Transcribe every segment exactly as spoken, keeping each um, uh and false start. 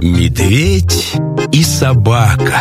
Медведь и собака.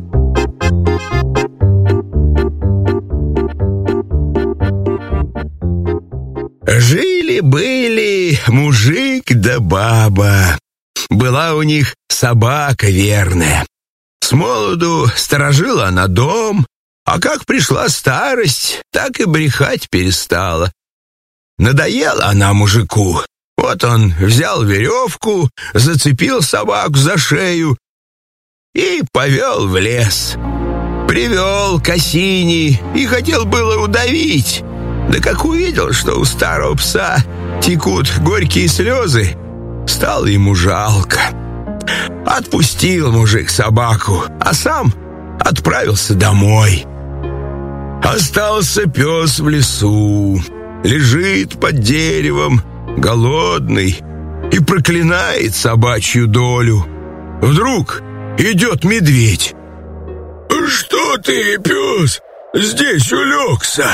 Жили-были мужик да баба. Была у них собака верная. С молоду сторожила она дом, а как пришла старость, так и брехать перестала. Надоела она мужику. Вот он взял веревку, зацепил собаку за шею и повел в лес. Привел к осине и хотел было удавить. Да как увидел, что у старого пса текут горькие слезы, стало ему жалко. Отпустил мужик собаку, а сам отправился домой. Остался пес в лесу, лежит под деревом, голодный, и проклинает собачью долю. Вдруг идет медведь. «Что ты, пес, здесь улегся?»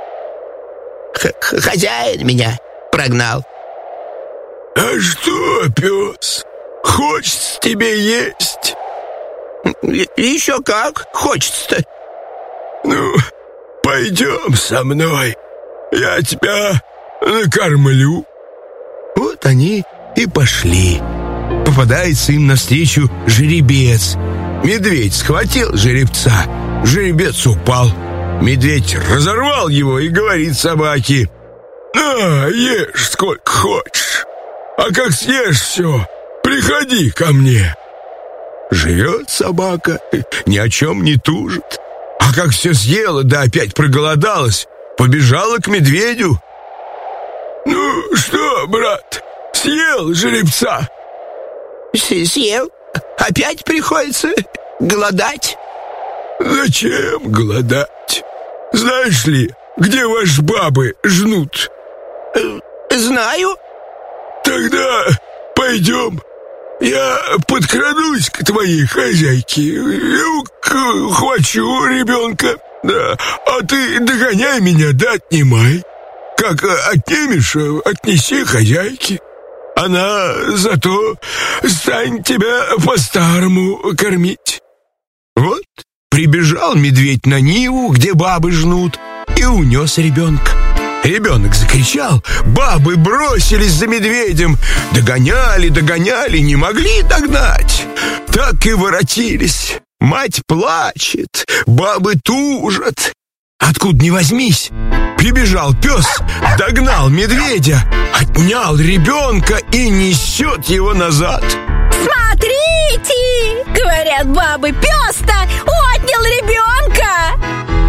Хозяин меня прогнал. «А что, пес, хочется тебе есть?» «Еще как хочется-то». «Ну, пойдем со мной, я тебя накормлю». Вот они и пошли. Попадается им навстречу жеребец. Медведь схватил жеребца, жеребец упал. Медведь разорвал его и говорит собаке: «На, ешь сколько хочешь, а как съешь все, приходи ко мне». Живет собака, ни о чем не тужит. А как все съела, да опять проголодалась, побежала к медведю. «Ну что, брат, съел жеребца?» «Съел. Опять приходится голодать». «Зачем голодать? Знаешь ли, где ваши бабы жнут?» «Знаю». «Тогда пойдем. Я подкрадусь к твоей хозяйке и ухвачу ребенка. Да, а ты догоняй меня, да отнимай. Как отнимешь, отнеси хозяйке. Она зато станет тебя по-старому кормить». Вот прибежал медведь на ниву, где бабы жнут, и унес ребенка. Ребенок закричал, бабы бросились за медведем. Догоняли, догоняли, не могли догнать. Так и воротились. Мать плачет, бабы тужат. Откуда ни возьмись, прибежал пес, догнал медведя, отнял ребенка и несет его назад. «Смотрите!» — говорят бабы, «пес-то отнял ребенка!»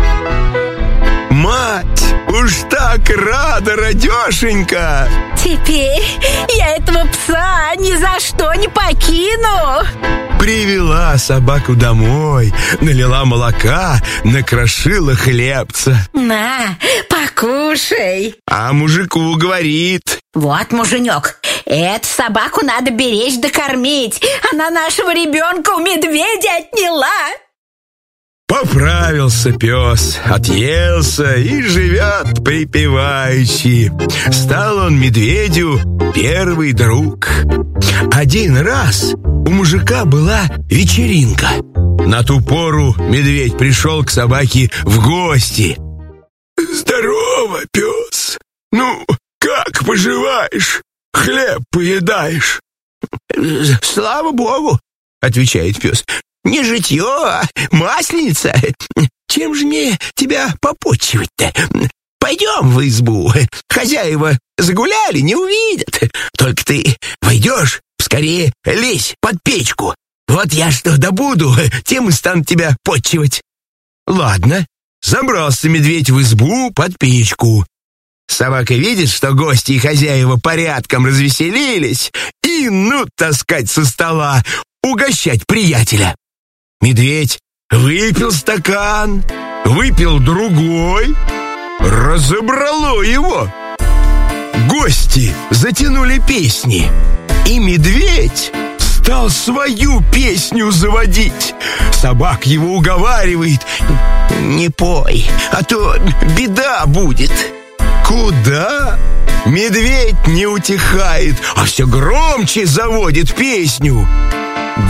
Мать уж так рада, радешенька! «Теперь я этого пса ни за что не покину!» Привела собаку домой, налила молока, накрошила хлебца. «На, покушай!» А мужику говорит: «Вот, муженек, эту собаку надо беречь да кормить. Она нашего ребенка у медведя отняла!» Поправился пес, отъелся и живет припеваючи. Стал он медведю первый друг. Один раз у мужика была вечеринка. На ту пору медведь пришел к собаке в гости. «Здорово, пес! Ну, как поживаешь? Хлеб поедаешь?» «Слава богу, — отвечает пес, — не житье, а масленица. Чем же мне тебя попотчевать-то? Пойдем в избу. Хозяева загуляли, не увидят. Только ты войдешь, скорее лезь под печку. Вот я что добуду, тем и стану тебя потчевать». Ладно, забрался медведь в избу под печку. Собака видит, что гости и хозяева порядком развеселились, и ну таскать со стола, угощать приятеля. Медведь выпил стакан, выпил другой, разобрало его. Гости затянули песни, и медведь стал свою песню заводить. Собак его уговаривает: «Не пой, а то беда будет». Куда? Медведь не утихает, а все громче заводит песню.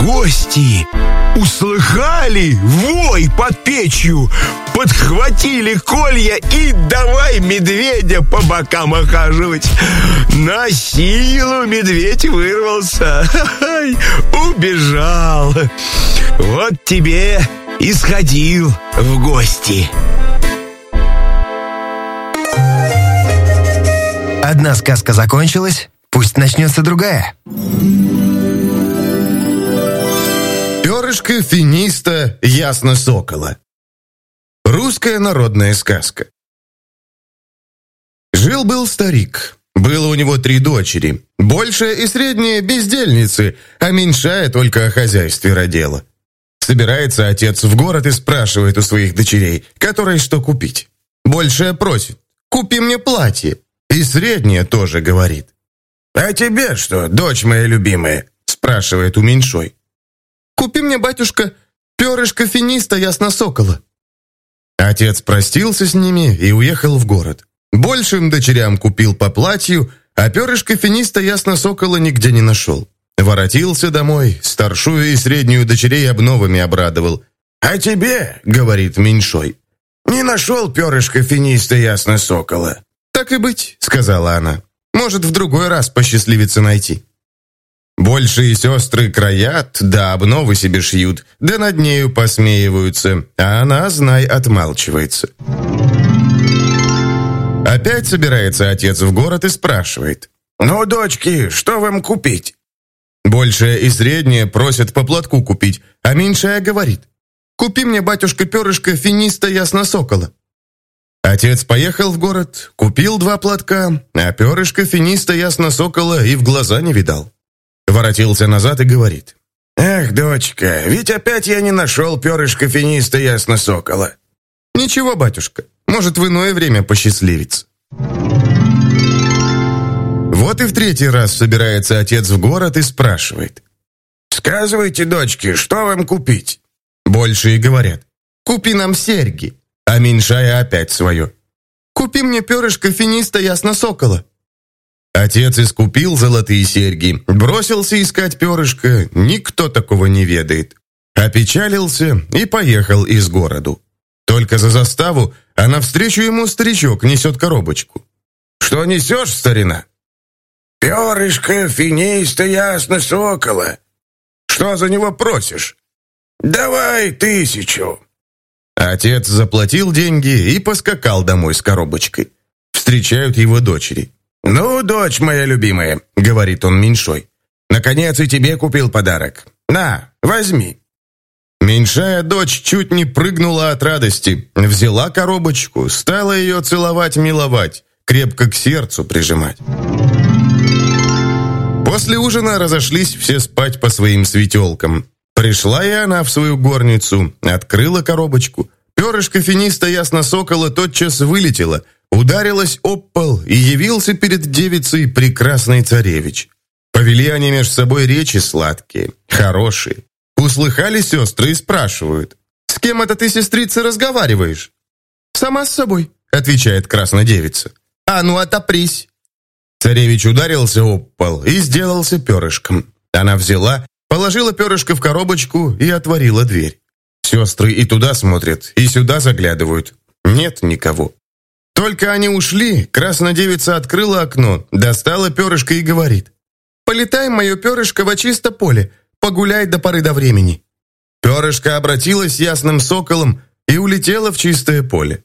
гости услыхали вой под печью, подхватили колья и давай медведя по бокам охаживать. На силу медведь вырвался, ха-ха, убежал. Вот тебе и сходил в гости. Одна сказка закончилась, пусть начнется другая. Перышко финиста ясно сокола. Русская народная сказка. Жил-был старик. Было у него три дочери. Большая и средняя бездельницы, а меньшая только о хозяйстве родила. Собирается отец в город и спрашивает у своих дочерей, которой что купить. Большая просит: «Купи мне платье». И средняя тоже говорит: «А тебе что, дочь моя любимая?» спрашивает у меньшой. «Купи мне, батюшка, перышко финиста ясно сокола». Отец простился с ними и уехал в город. Большим дочерям купил по платью, а перышко финиста ясно сокола нигде не нашел. Воротился домой, старшую и среднюю дочерей обновами обрадовал. «А тебе, — говорит меньшой, — не нашел перышко финиста ясно сокола». «Так и быть, — сказала она, — может, в другой раз посчастливится найти». Большие сестры краят, да обновы себе шьют, да над нею посмеиваются, а она, знай, отмалчивается. Опять собирается отец в город и спрашивает: «Ну, дочки, что вам купить?» Большая и средняя просят по платку купить, а меньшая говорит: «Купи мне, батюшка, перышко финиста ясно сокола». Отец поехал в город, купил два платка, а перышко финиста ясно сокола и в глаза не видал. Воротился назад и говорит: «Эх, дочка, ведь опять я не нашел перышко финиста ясно сокола». «Ничего, батюшка, может, в иное время посчастливится». Вот и в третий раз собирается отец в город и спрашивает: «Сказывайте, дочки, что вам купить?» Большие говорят: «Купи нам серьги», а меньшая опять свое: «Купи мне перышко финиста ясно сокола». Отец искупил золотые серьги, бросился искать перышко, никто такого не ведает. Опечалился и поехал из городу. Только за заставу, а навстречу ему старичок несет коробочку. «Что несешь, старина?» «Перышко финиста ясно сокола». «Что за него просишь?» «Давай тысячу». Отец заплатил деньги и поскакал домой с коробочкой. Встречают его дочери. «Ну, дочь моя любимая, — говорит он меньшой, — наконец и тебе купил подарок. На, возьми». Меньшая дочь чуть не прыгнула от радости, взяла коробочку, стала ее целовать-миловать, крепко к сердцу прижимать. После ужина разошлись все спать по своим светелкам. Пришла и она в свою горницу, открыла коробочку. Перышко финиста ясно сокола тотчас вылетело, ударилась об пол, и явился перед девицей прекрасный царевич. Повели они между собой речи сладкие, хорошие. Услыхали сестры и спрашивают: «С кем это ты, сестрица, разговариваешь?» «Сама с собой», — отвечает краснодевица. «А ну, отопрись». Царевич ударился об пол и сделался перышком. Она взяла, положила перышко в коробочку и отворила дверь. Сестры и туда смотрят, и сюда заглядывают. Нет никого. Только они ушли, краснодевица открыла окно, достала перышко и говорит: «Полетай, мое перышко, во чисто поле, погуляй до поры до времени». Перышко обратилось ясным соколом и улетело в чистое поле.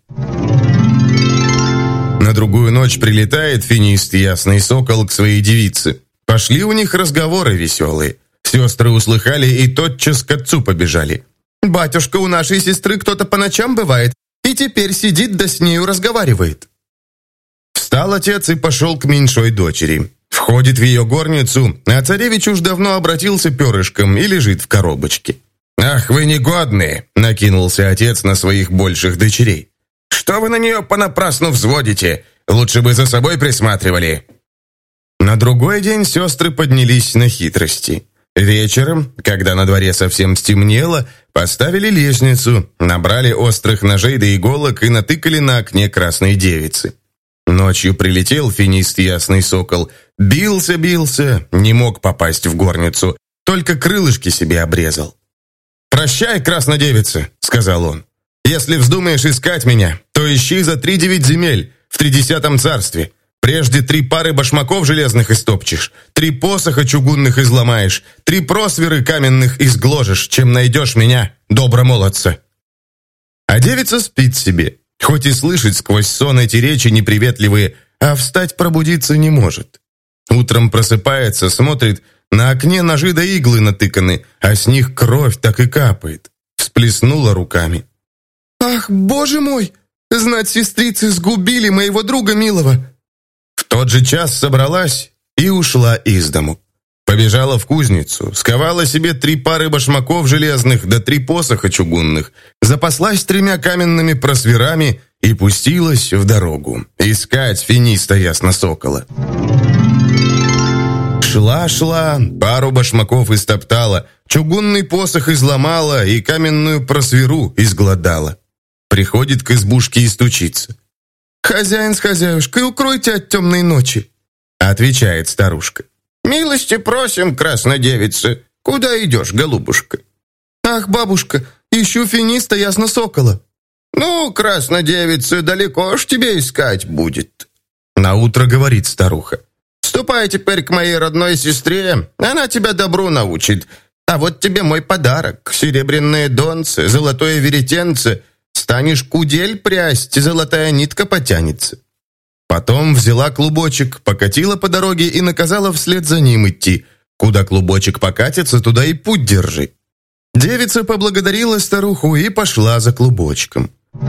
На другую ночь прилетает финист ясный сокол к своей девице. Пошли у них разговоры веселые. Сестры услыхали и тотчас к отцу побежали. «Батюшка, у нашей сестры кто-то по ночам бывает, и теперь сидит да с нею разговаривает». Встал отец и пошел к меньшой дочери. Входит в ее горницу, а царевич уж давно обратился перышком и лежит в коробочке. «Ах, вы негодные!» — накинулся отец на своих больших дочерей. «Что вы на нее понапрасну взводите? Лучше бы за собой присматривали». На другой день сестры поднялись на хитрости. Вечером, когда на дворе совсем стемнело, поставили лестницу, набрали острых ножей до иголок и натыкали на окне красной девицы. Ночью прилетел финист ясный сокол, бился-бился, не мог попасть в горницу, только крылышки себе обрезал. «Прощай, краснодевица», — сказал он. «Если вздумаешь искать меня, то ищи за три девять земель в тридесятом царстве. Прежде три пары башмаков железных истопчешь, три посоха чугунных изломаешь, три просверы каменных изгложишь, чем найдешь меня, добромолодца». А девица спит себе, хоть и слышит сквозь сон эти речи неприветливые, а встать пробудиться не может. Утром просыпается, смотрит, на окне ножи да иглы натыканы, а с них кровь так и капает. Всплеснула руками. «Ах, боже мой! Знать, сестрицы сгубили моего друга милого!» В тот же час собралась и ушла из дому. Побежала в кузницу, сковала себе три пары башмаков железных да три посоха чугунных, запаслась тремя каменными просверами и пустилась в дорогу искать финиста ясносокола. Шла-шла, пару башмаков истоптала, чугунный посох изломала и каменную просверу изгладала. Приходит к избушке и стучится. «Хозяин с хозяюшкой, укройте от темной ночи», — отвечает старушка. «Милости просим, краснодевица. Куда идешь, голубушка?» «Ах, бабушка, ищу финиста ясносокола». «Ну, краснодевица, далеко ж тебе искать будет». Наутро говорит старуха. «Ступай теперь к моей родной сестре, она тебя добру научит. А вот тебе мой подарок, серебряные донцы, золотое веретенце. Станешь кудель прясть, золотая нитка потянется». Потом взяла клубочек, покатила по дороге и наказала вслед за ним идти. Куда клубочек покатится, туда и путь держи. Девица поблагодарила старуху и пошла за клубочком.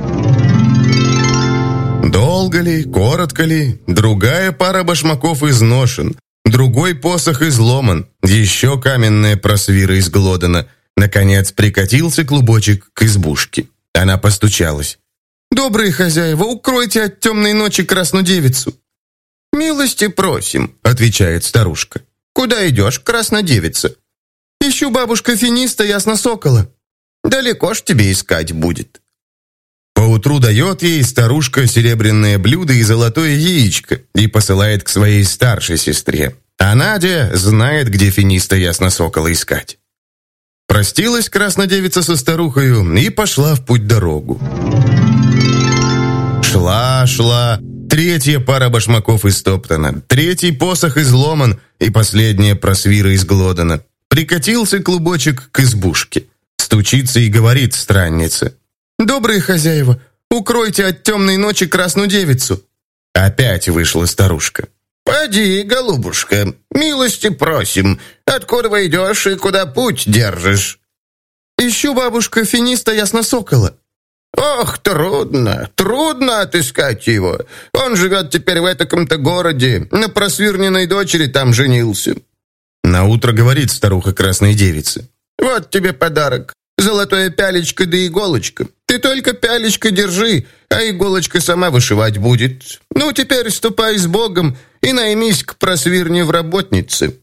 Долго ли, коротко ли, другая пара башмаков изношен, другой посох изломан, еще каменная просвира изглодана. Наконец прикатился клубочек к избушке. Она постучалась. «Добрые хозяева, укройте от темной ночи краснодевицу». «Милости просим», — отвечает старушка. «Куда идешь, краснодевица?» «Ищу, бабушка, финиста ясносокола». «Далеко ж тебе искать будет». Поутру дает ей старушка серебряное блюдо и золотое яичко и посылает к своей старшей сестре. А Надя знает, где финиста ясносокола искать. Простилась краснодевица со старухою и пошла в путь-дорогу. Шла-шла, третья пара башмаков истоптана, третий посох изломан и последняя просвира изглодана. Прикатился клубочек к избушке. Стучится и говорит странница. «Добрые хозяева, укройте от темной ночи красную девицу». Опять вышла старушка. «Поди, голубушка, милости просим. Откуда вы идешь и куда путь держишь?» «Ищу, бабушка, финиста ясносокола». «Ох, трудно, трудно отыскать его. Он живет теперь в этаком-то городе, на просвирненной дочери там женился». Наутро говорит старуха красной девице. «Вот тебе подарок. Золотое пялечко да иголочка. Ты только пялечко держи, а иголочка сама вышивать будет. Ну, теперь ступай с Богом и наймись к просвирне в работнице».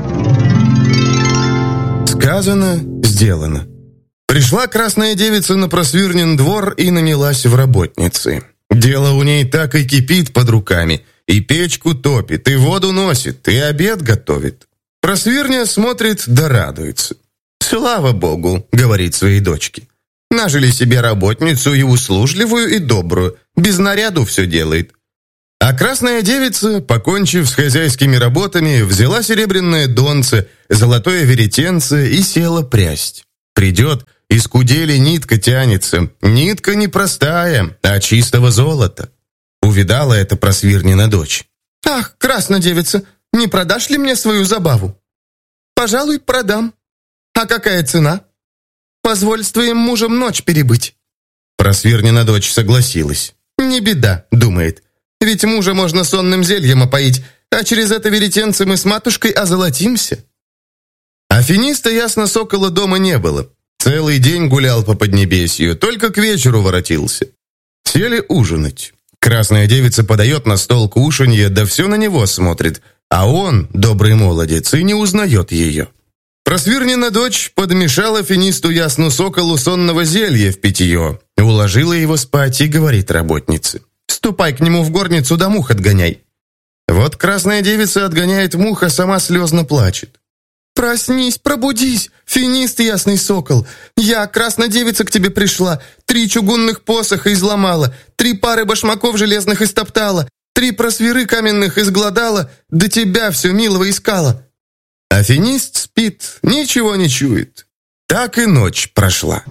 Сказано, сделано. Пришла красная девица на просвирнен двор и нанялась в работницы. Дело у ней так и кипит под руками. И печку топит, и воду носит, и обед готовит. Просвирня смотрит да радуется. «Слава Богу», — говорит своей дочке. «Нажили себе работницу и услужливую, и добрую. Без наряду все делает». А красная девица, покончив с хозяйскими работами, взяла серебряное донце, золотое веретенце и села прясть. Придет, из кудели нитка тянется. Нитка не простая, а чистого золота. Увидала это просвирнина дочь. «Ах, красная девица, не продашь ли мне свою забаву?» «Пожалуй, продам». «А какая цена?» «Позволь с твоим мужем ночь перебыть». Просвирнина дочь согласилась. «Не беда», — думает, «ведь мужа можно сонным зельем опоить, а через это веретенце мы с матушкой озолотимся». А финиста ясносокола дома не было. Целый день гулял по поднебесью, только к вечеру воротился. Сели ужинать. Красная девица подает на стол кушанье, да все на него смотрит, а он, добрый молодец, и не узнает ее. Просвирнина дочь подмешала финисту ясносоколу сонного зелья в питье, уложила его спать и говорит работнице: «Ступай к нему в горницу да мух отгоняй». Вот красная девица отгоняет мух, а сама слезно плачет. «Проснись, пробудись, финист ясный сокол! Я, красная девица, к тебе пришла, три чугунных посоха изломала, три пары башмаков железных истоптала, три просвиры каменных изгладала, до тебя все милого искала». А финист спит, ничего не чует. Так и ночь прошла.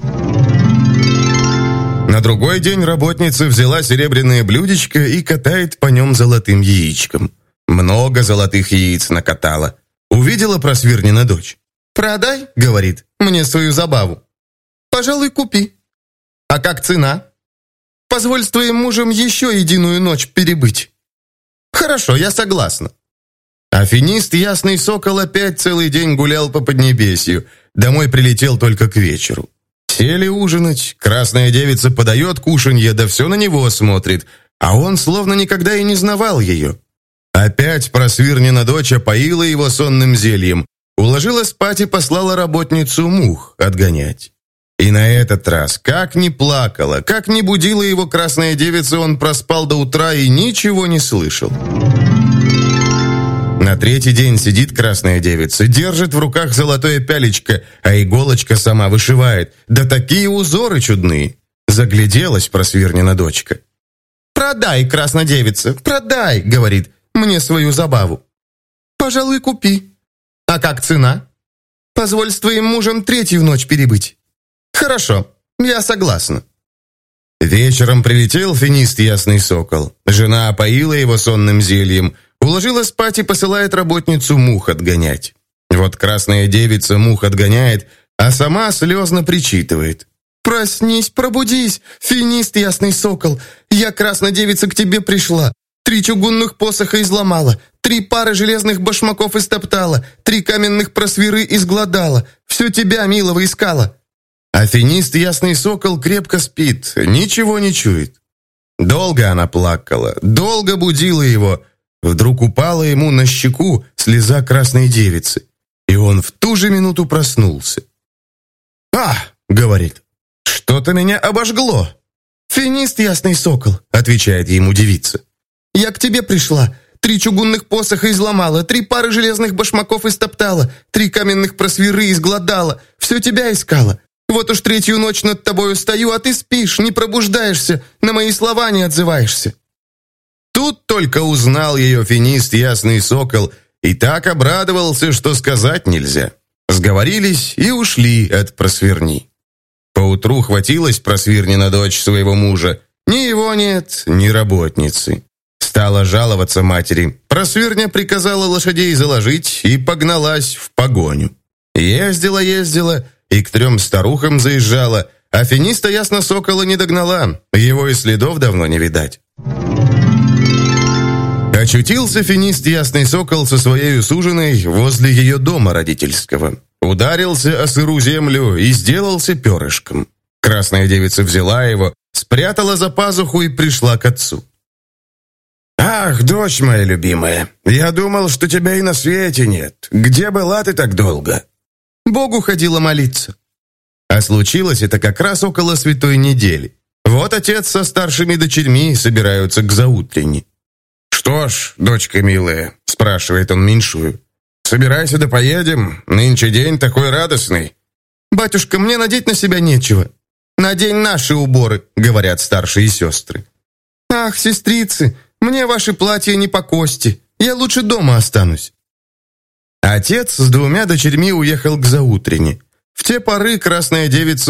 На другой день работница взяла серебряное блюдечко и катает по нем золотым яичком. Много золотых яиц накатала. Увидела Просвирнина дочь. «Продай, — говорит, — мне свою забаву. Пожалуй, купи. А как цена? Позволь с твоим мужем еще единую ночь перебыть». «Хорошо, я согласна». А финист ясный сокол опять целый день гулял по Поднебесью. Домой прилетел только к вечеру. Сели ужинать, красная девица подает кушанье, да все на него смотрит, а он словно никогда и не знавал ее. Опять Просвирнина дочь опоила его сонным зельем, уложила спать и послала работницу мух отгонять. И на этот раз, как ни плакала, как ни будила его красная девица, он проспал до утра и ничего не слышал. На третий день сидит красная девица, держит в руках золотое пялечко, а иголочка сама вышивает. Да такие узоры чудные! Загляделась Просвирнина дочка. «Продай, красная девица, продай, — говорит, — мне свою забаву. Пожалуй, купи. А как цена? Позволь с твоим мужем третью ночь перебыть. Хорошо, я согласна». Вечером прилетел финист ясный сокол. Жена опоила его сонным зельем, уложила спать и посылает работницу мух отгонять. Вот красная девица мух отгоняет, а сама слезно причитывает. «Проснись, пробудись, финист ясный сокол! Я, красная девица, к тебе пришла. Три чугунных посоха изломала, три пары железных башмаков истоптала, три каменных просвиры изгладала. Все тебя, милого, искала». А финист ясный сокол крепко спит, ничего не чует. Долго она плакала, долго будила его. Вдруг упала ему на щеку слеза красной девицы, и он в ту же минуту проснулся. «А!» — говорит, — «что-то меня обожгло». «Финист ясный сокол», — отвечает ему девица. «Я к тебе пришла, три чугунных посоха изломала, три пары железных башмаков истоптала, три каменных просвиры изгладала, все тебя искала. Вот уж третью ночь над тобою стою, а ты спишь, не пробуждаешься, на мои слова не отзываешься». Тут только узнал ее финист ясный сокол и так обрадовался, что сказать нельзя. Сговорились и ушли от Просвирни. Поутру хватилась Просвирнина дочь своего мужа. Ни его нет, ни работницы. Стала жаловаться матери. Просвирня приказала лошадей заложить и погналась в погоню. Ездила-ездила и к трем старухам заезжала, а финиста ясно сокола не догнала, его и следов давно не видать. Очутился финист ясный сокол со своей суженой возле ее дома родительского. Ударился о сыру землю и сделался перышком. Красная девица взяла его, спрятала за пазуху и пришла к отцу. «Ах, дочь моя любимая, я думал, что тебя и на свете нет. Где была ты так долго?» «Богу ходила молиться». А случилось это как раз около святой недели. Вот отец со старшими дочерьми собираются к заутренне. «Что ж, дочка милая, — спрашивает он меньшую, — собирайся да поедем, нынче день такой радостный». «Батюшка, мне надеть на себя нечего. Надень наши уборы, — говорят старшие сестры». «Ах, сестрицы, мне ваши платья не по кости, я лучше дома останусь». Отец с двумя дочерьми уехал к заутренне. В те поры красная девица